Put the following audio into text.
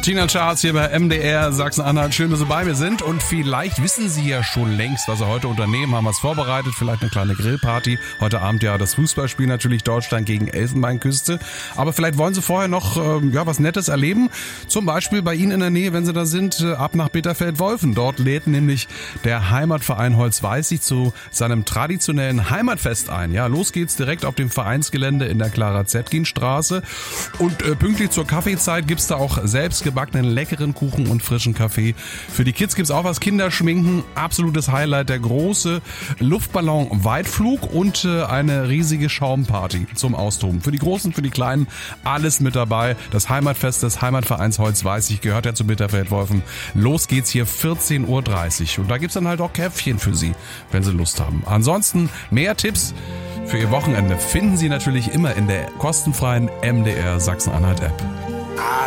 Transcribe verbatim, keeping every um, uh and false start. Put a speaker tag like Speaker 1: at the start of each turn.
Speaker 1: Tina Charles hier bei M D R Sachsen-Anhalt. Schön, dass Sie bei mir sind. Und vielleicht wissen Sie ja schon längst, was Sie heute unternehmen. Haben wir es vorbereitet. Vielleicht eine kleine Grillparty. Heute Abend ja das Fußballspiel natürlich Deutschland gegen Elfenbeinküste. Aber vielleicht wollen Sie vorher noch ähm, ja was Nettes erleben. Zum Beispiel bei Ihnen in der Nähe, wenn Sie da sind, äh, ab nach Bitterfeld-Wolfen. Dort lädt nämlich der Heimatverein Holzweißig zu seinem traditionellen Heimatfest ein. Ja, los geht's direkt auf dem Vereinsgelände in der Clara-Zetkin-Straße. Und äh, pünktlich zur Kaffeezeit gibt's da auch selbst gebackenen leckeren Kuchen und frischen Kaffee. Für die Kids gibt's auch was, Kinderschminken, absolutes Highlight, der große Luftballon-Weitflug und äh, eine riesige Schaumparty zum Austoben. Für die Großen, für die Kleinen, alles mit dabei. Das Heimatfest des Heimatvereins Holzweißig gehört ja zu Bitterfeld-Wolfen. Los geht's hier vierzehn Uhr dreißig und da gibt's dann halt auch Käffchen für Sie, wenn Sie Lust haben. Ansonsten mehr Tipps für Ihr Wochenende finden Sie natürlich immer in der kostenfreien M D R Sachsen-Anhalt App.